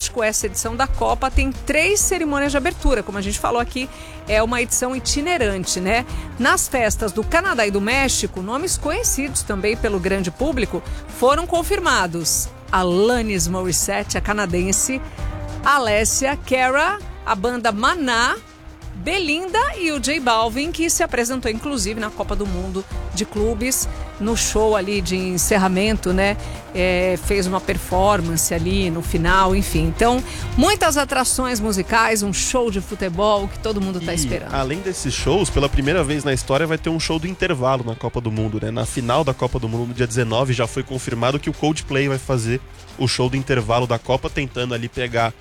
México, essa edição da Copa tem 3 cerimônias de abertura, como a gente falou aqui, é uma edição itinerante, né? Nas festas do Canadá e do México, nomes conhecidos também pelo grande público foram confirmados. Alanis Morissette, a canadense, Alessia Cara, a banda Maná, Belinda e o J Balvin, que se apresentou inclusive na Copa do Mundo de Clubes, no show ali de encerramento, né? Fez uma performance ali no final, enfim. Então, muitas atrações musicais, um show de futebol que todo mundo está esperando. Além desses shows, pela primeira vez na história vai ter um show do intervalo na Copa do Mundo, né? Na final da Copa do Mundo, no dia 19, já foi confirmado que o Coldplay vai fazer o show do intervalo da Copa, tentando ali pegar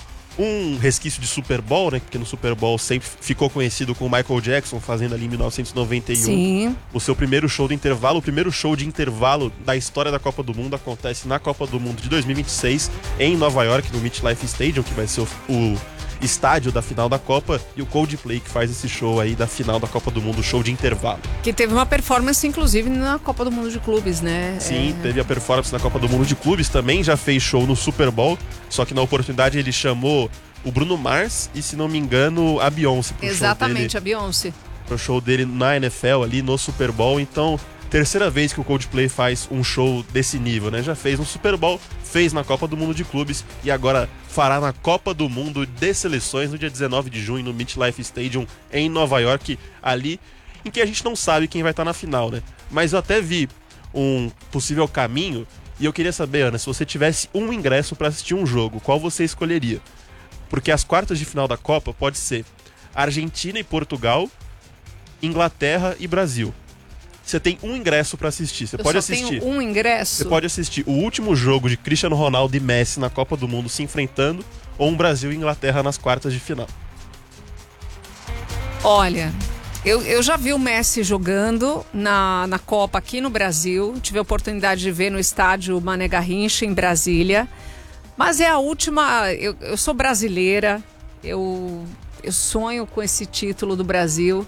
um resquício de Super Bowl, né? Porque no Super Bowl sempre ficou conhecido com o Michael Jackson fazendo ali em 1991 Sim. o seu primeiro show do intervalo. O primeiro show de intervalo da história da Copa do Mundo acontece na Copa do Mundo de 2026 em Nova York, no MetLife Stadium, que vai ser o estádio da final da Copa, e o Coldplay que faz esse show aí da final da Copa do Mundo, o show de intervalo. Que teve uma performance, inclusive, na Copa do Mundo de Clubes, né? Sim, teve a performance na Copa do Mundo de Clubes, também já fez show no Super Bowl, só que na oportunidade ele chamou o Bruno Mars e, se não me engano, a Beyoncé pro Exatamente, show dele, a Beyoncé. pro show dele na NFL ali no Super Bowl. Então, terceira vez que o Coldplay faz um show desse nível, né? Já fez no Super Bowl, fez na Copa do Mundo de Clubes e agora fará na Copa do Mundo de Seleções no dia 19 de junho no MetLife Stadium em Nova York, ali em que a gente não sabe quem vai estar na final, né? Mas eu até vi um possível caminho e eu queria saber, Ana, se você tivesse um ingresso para assistir um jogo, qual você escolheria? Porque as quartas de final da Copa pode ser Argentina e Portugal, Inglaterra e Brasil. Você tem um ingresso pra assistir. Você pode assistir. Tenho um ingresso? Você pode assistir o último jogo de Cristiano Ronaldo e Messi na Copa do Mundo se enfrentando, ou um Brasil e Inglaterra nas quartas de final. Olha, eu já vi o Messi jogando na Copa aqui no Brasil. Tive a oportunidade de ver no estádio Mané Garrincha, em Brasília. Mas é a última. Eu sou brasileira, eu sonho com esse título do Brasil,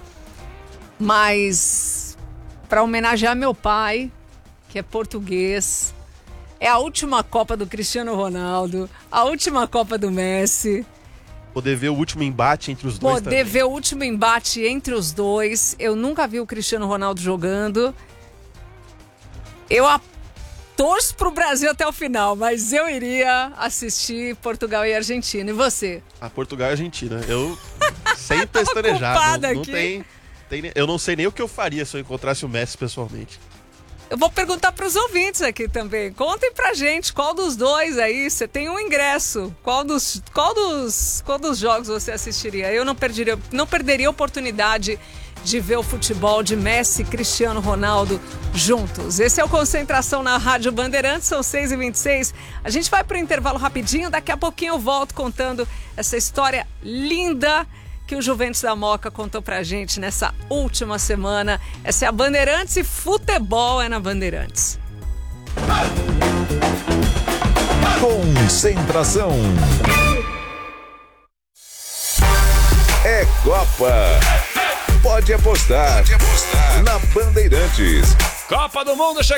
mas para homenagear meu pai, que é português, é a última Copa do Cristiano Ronaldo, a última Copa do Messi. Poder ver o último embate entre os dois também. Poder ver o último embate entre os dois. Eu nunca vi o Cristiano Ronaldo jogando. Eu torço pro Brasil até o final, mas eu iria assistir Portugal e Argentina. E você? Portugal e Argentina. Eu sem pestanejar. Não tem, eu não sei nem o que eu faria se eu encontrasse o Messi pessoalmente. Eu vou perguntar pros ouvintes aqui também. Contem pra gente qual dos dois aí. Você tem um ingresso. Qual dos jogos você assistiria? Eu não perderia a oportunidade de ver o futebol de Messi e Cristiano Ronaldo juntos. Esse é o Concentração na Rádio Bandeirantes, são 6h26. A gente vai pro intervalo rapidinho, daqui a pouquinho eu volto contando essa história linda que o Juventus da Moca contou pra gente nessa última semana. Essa é a Bandeirantes e futebol é na Bandeirantes. Concentração. É Copa. Pode apostar na Bandeirantes. Copa do Mundo chegando.